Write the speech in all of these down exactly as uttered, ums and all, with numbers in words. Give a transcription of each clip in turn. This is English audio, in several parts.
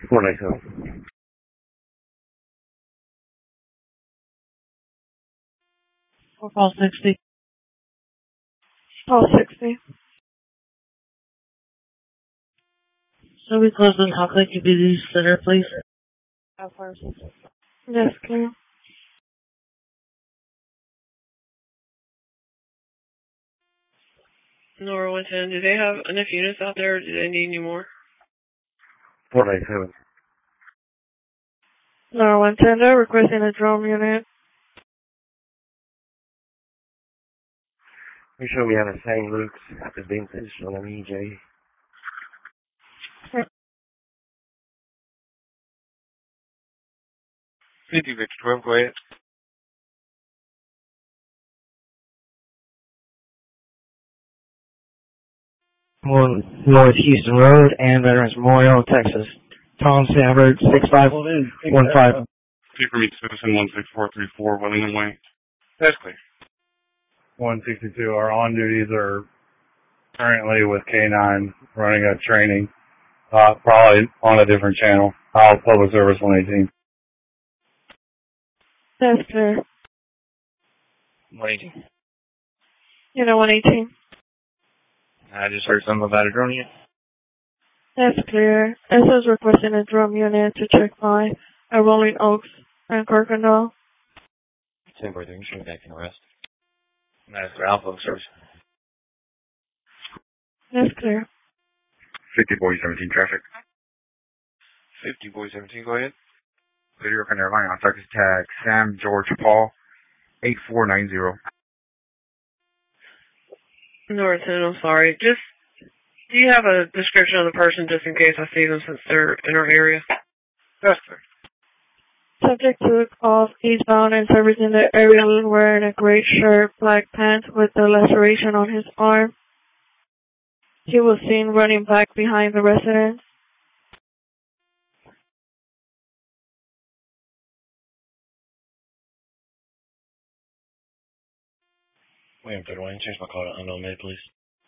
four ninety-seven. Call sixty. Call sixty. So we close in. How could you be the center, please? How far is it? Yes, clear. Nora one ten, do they have enough units out there or do they need any more? four ninety-seven. Nora one ten, they're requesting a drone unit. Make sure we have the same routes as being positioned on E J. fifty Victor twelve, go ahead. One North Houston Road and Veterans Memorial, Texas. Tom Sanford, six five one five. Two for me, Citizen one six four three four, Willingham Way. That's clear. one sixty-two, our on duties are currently with K nine running a training, uh, probably on a different channel. I'll Public Service one eighteen. That's clear. one eighteen. You know, one eighteen. I just heard something about a drone unit. That's clear. S is requesting a drone unit to check by at Rolling Oaks and Kirkendall. ten forty-three, should be back in arrest. That's for Alpha Service. That's clear. fifty boy seventeen traffic. fifty boy seventeen, go ahead. Video North Carolina on target tag Sam George Paul eight four nine zero. Nora ten, I'm sorry. Just, do you have a description of the person just in case I see them since they're in our area? That's clear. Subject took off eastbound and servicing the area wearing a gray shirt, black pants with a laceration on his arm. He was seen running back behind the residence. William thirty-one, change my call to unknown mid, please.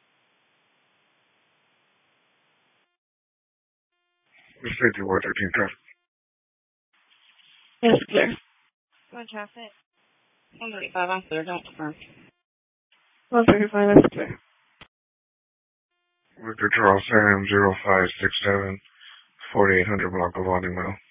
fifty boy thirteen traffic. Yes, clear. Go on traffic. one thirty-five, I'm clear, don't confirm. one thirty-five, that's clear. Victor Charles Sam zero five six seven, forty-eight hundred block of Audemars.